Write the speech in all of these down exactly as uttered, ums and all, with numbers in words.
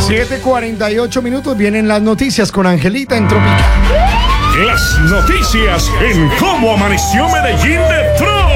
siete cuarenta y ocho minutos, vienen las noticias con Angelita en Tropicana. Las noticias en Cómo Amaneció Medellín de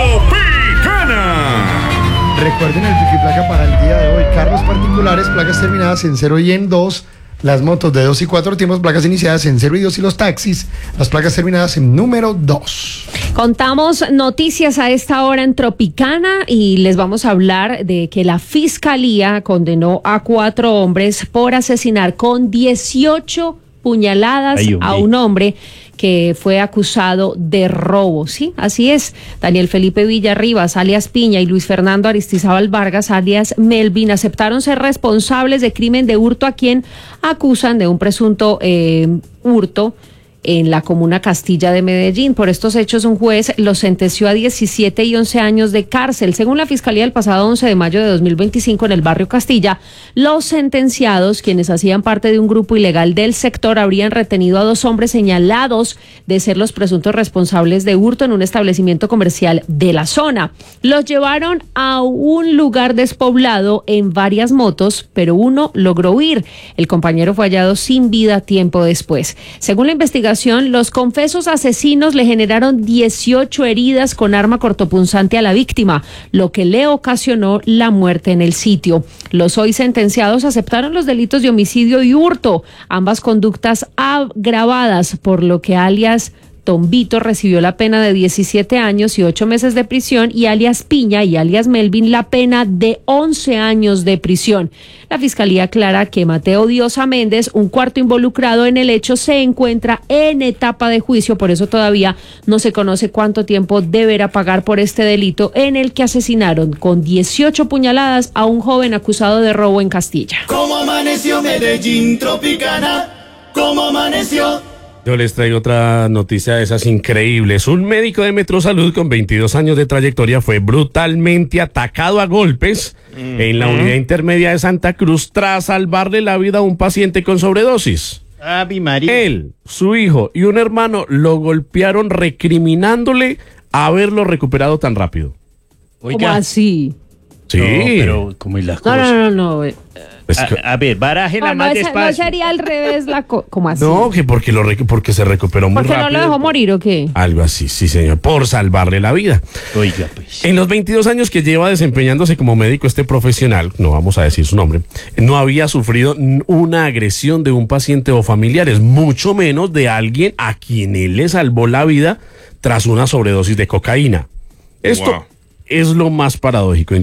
Tropicana. Recuerden el pico y placa para el día de hoy. Carros particulares, placas terminadas en cero y en dos. Las motos de dos y cuatro tiempos, placas iniciadas en cero y dos. Y los taxis, las placas terminadas en número dos. Contamos noticias a esta hora en Tropicana y les vamos a hablar de que la Fiscalía condenó a cuatro hombres por asesinar con dieciocho puñaladas Ay, a un hombre que fue acusado de robo, ¿sí? Así es. Daniel Felipe Villarribas, alias Piña, y Luis Fernando Aristizábal Vargas, alias Melvin, aceptaron ser responsables de crimen de hurto, a quien acusan de un presunto eh, hurto en la comuna Castilla de Medellín. Por estos hechos, un juez los sentenció a diecisiete y once años de cárcel. Según la Fiscalía, el pasado once de mayo de dos mil veinticinco, en el barrio Castilla, los sentenciados, quienes hacían parte de un grupo ilegal del sector, habrían retenido a dos hombres señalados de ser los presuntos responsables de hurto en un establecimiento comercial de la zona. Los llevaron a un lugar despoblado en varias motos, pero uno logró huir. El compañero fue hallado sin vida tiempo después. Según la investigación, los confesos asesinos le generaron dieciocho heridas con arma cortopunzante a la víctima, lo que le ocasionó la muerte en el sitio. Los hoy sentenciados aceptaron los delitos de homicidio y hurto, ambas conductas agravadas, por lo que alias Tombito recibió la pena de diecisiete años y ocho meses de prisión, y alias Piña y alias Melvin la pena de once años de prisión. La Fiscalía aclara que Mateo Diosa Méndez, un cuarto involucrado en el hecho, se encuentra en etapa de juicio, por eso todavía no se conoce cuánto tiempo deberá pagar por este delito en el que asesinaron con dieciocho puñaladas a un joven acusado de robo en Castilla. ¿Cómo amaneció Medellín, Tropicana? ¿Cómo amaneció? Yo les traigo otra noticia de esas increíbles. Un médico de Metrosalud con veintidós años de trayectoria fue brutalmente atacado a golpes mm. en la unidad intermedia de Santa Cruz tras salvarle la vida a un paciente con sobredosis. Ave María. Él, su hijo y un hermano lo golpearon recriminándole haberlo recuperado tan rápido. Oiga. ¿Cómo así? Sí. No, pero como las no, cosas. no, no, no. Pues a, que... a ver, barájela no, más no, despacio. No sería al revés la cosa. ¿Cómo así? No, que porque, lo rec... porque se recuperó muy ¿Porque rápido. ¿Porque no lo dejó morir o qué? Algo así, sí señor, por salvarle la vida. Oiga, pues. En los veintidós años que lleva desempeñándose como médico este profesional, no vamos a decir su nombre, no había sufrido una agresión de un paciente o familiares, mucho menos de alguien a quien él le salvó la vida tras una sobredosis de cocaína. Esto wow. es lo más paradójico.